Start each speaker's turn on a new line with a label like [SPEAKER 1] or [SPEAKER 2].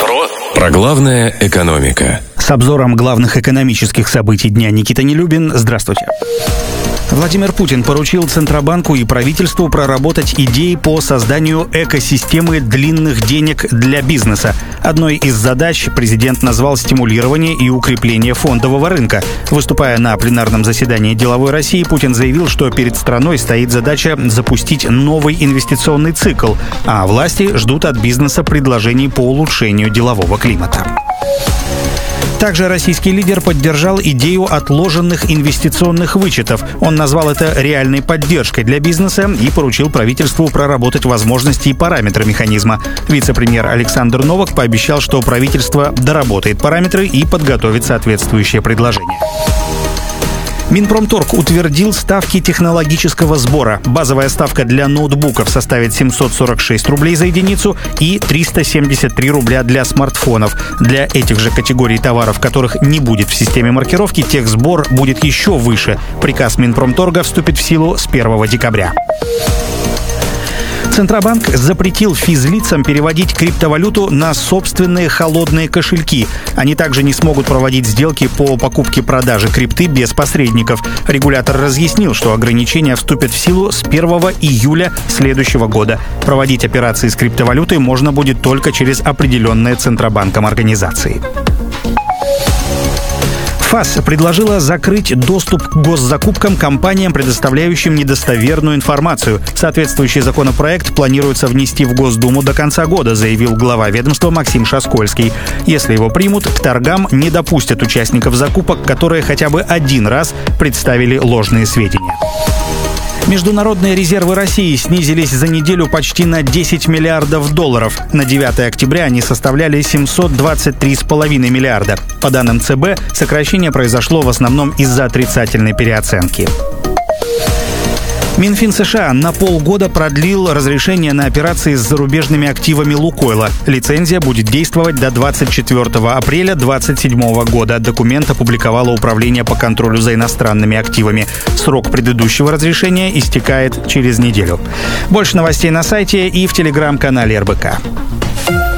[SPEAKER 1] Про главное экономика.
[SPEAKER 2] С обзором главных экономических событий дня Никита Нелюбин. Здравствуйте. Владимир Путин поручил Центробанку и правительству проработать идеи по созданию экосистемы длинных денег для бизнеса. Одной из задач президент назвал стимулирование и укрепление фондового рынка. Выступая на пленарном заседании «Деловой России», Путин заявил, что перед страной стоит задача запустить новый инвестиционный цикл, а власти ждут от бизнеса предложений по улучшению делового климата. Также российский лидер поддержал идею отложенных инвестиционных вычетов. Он назвал это реальной поддержкой для бизнеса и поручил правительству проработать возможности и параметры механизма. Вице-премьер Александр Новак пообещал, что правительство доработает параметры и подготовит соответствующее предложение. Минпромторг утвердил ставки технологического сбора. Базовая ставка для ноутбуков составит 746 рублей за единицу и 373 рубля для смартфонов. Для этих же категорий товаров, которых не будет в системе маркировки, техсбор будет еще выше. Приказ Минпромторга вступит в силу с 1 декабря. Центробанк запретил физлицам переводить криптовалюту на собственные холодные кошельки. Они также не смогут проводить сделки по покупке-продаже крипты без посредников. Регулятор разъяснил, что ограничения вступят в силу с 1 июля следующего года. Проводить операции с криптовалютой можно будет только через определенные Центробанком организации. ФАС предложила закрыть доступ к госзакупкам компаниям, предоставляющим недостоверную информацию. Соответствующий законопроект планируется внести в Госдуму до конца года, заявил глава ведомства Максим Шаскольский. Если его примут, к торгам не допустят участников закупок, которые хотя бы один раз представили ложные сведения. Международные резервы России снизились за неделю почти на 10 миллиардов долларов. На 9 октября они составляли 723,5 миллиарда. По данным ЦБ, сокращение произошло в основном из-за отрицательной переоценки. Минфин США на полгода продлил разрешение на операции с зарубежными активами «Лукойла». Лицензия будет действовать до 24 апреля 2027 года. Документ опубликовало Управление по контролю за иностранными активами. Срок предыдущего разрешения истекает через неделю. Больше новостей на сайте и в телеграм-канале РБК.